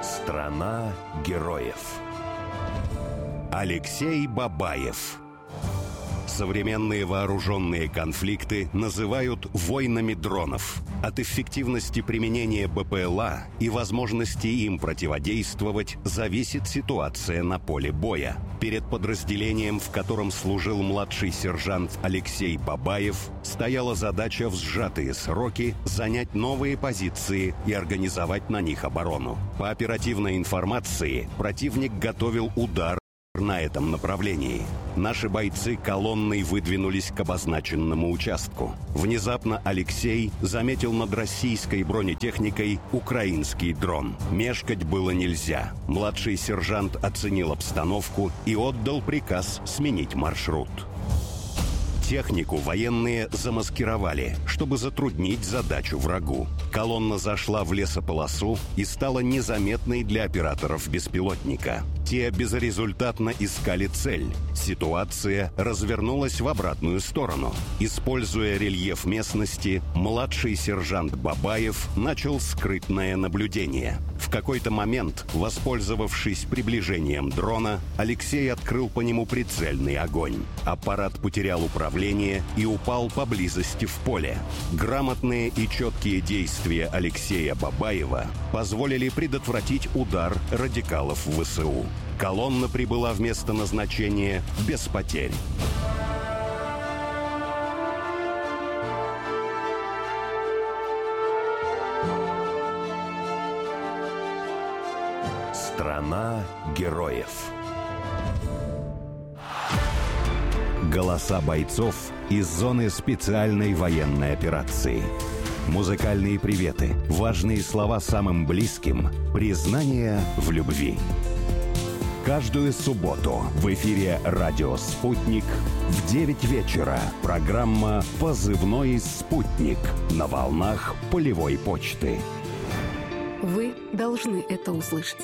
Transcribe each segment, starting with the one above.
Страна героев. Алексей Бабаев. Современные вооруженные конфликты называют войнами дронов. От эффективности применения БПЛА и возможности им противодействовать зависит ситуация на поле боя. Перед подразделением, в котором служил младший сержант Алексей Бабаев, стояла задача в сжатые сроки занять новые позиции и организовать на них оборону. По оперативной информации, противник готовил удар на этом направлении. Наши бойцы колонной выдвинулись к обозначенному участку. Внезапно Алексей заметил над российской бронетехникой украинский дрон. Мешкать было нельзя. Младший сержант оценил обстановку и отдал приказ сменить маршрут. Технику военные замаскировали, чтобы затруднить задачу врагу. Колонна зашла в лесополосу и стала незаметной для операторов беспилотника. Те безрезультатно искали цель. Ситуация развернулась в обратную сторону. Используя рельеф местности, младший сержант Бабаев начал скрытное наблюдение. В какой-то момент, воспользовавшись приближением дрона, Алексей открыл по нему прицельный огонь. Аппарат потерял управление и упал поблизости в поле. Грамотные и четкие действия Алексея Бабаева позволили предотвратить удар радикалов в ВСУ. Колонна прибыла в место назначения без потерь. Страна героев. Голоса бойцов из зоны специальной военной операции. Музыкальные приветы, важные слова самым близким, признание в любви. Каждую субботу в эфире «Радио Спутник» в 9 вечера программа «Позывной Спутник» на волнах полевой почты. Вы должны это услышать.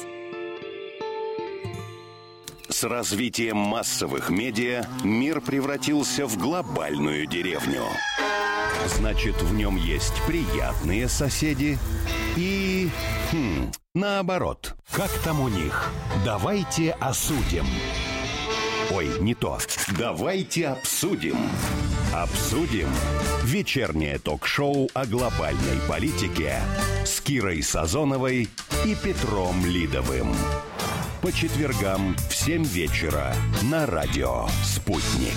С развитием массовых медиа мир превратился в глобальную деревню. Значит, в нем есть приятные соседи и... наоборот. Как там у них? Давайте осудим. Ой, не то. Давайте обсудим. Обсудим. Вечернее ток-шоу о глобальной политике с Кирой Сазоновой и Петром Лидовым. По четвергам в 7 вечера на радио «Спутник».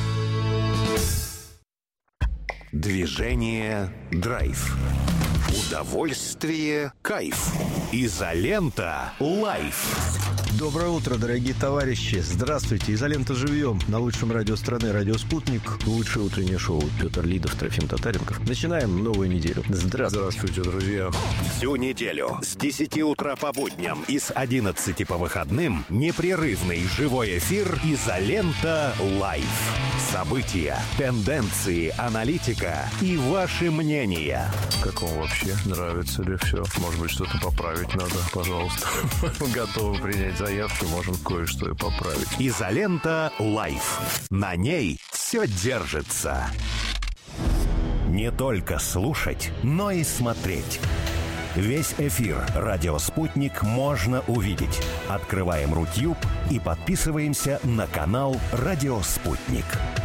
Движение «Драйв». Удовольствие «Кайф». Изолента «Лайф». Доброе утро, дорогие товарищи. Здравствуйте. Изолента живьем. На лучшем радио страны «Радио Спутник». Лучшее утреннее шоу. Петр Лидов, Трофим Татаренков. Начинаем новую неделю. Здравствуйте, друзья. Всю неделю с 10 утра по будням и с 11 по выходным непрерывный живой эфир «Изолента Лайф». События, тенденции, аналитика и ваши мнения. Как вам вообще? Нравится ли все? Может быть, что-то поправить надо? Пожалуйста. Готовы принять заявки, можем кое-что и поправить. «Изолента Лайф». На ней все держится. Не только слушать, но и смотреть. Весь эфир «Радио Спутник» можно увидеть. Открываем Рутюб и подписываемся на канал «Радио Спутник».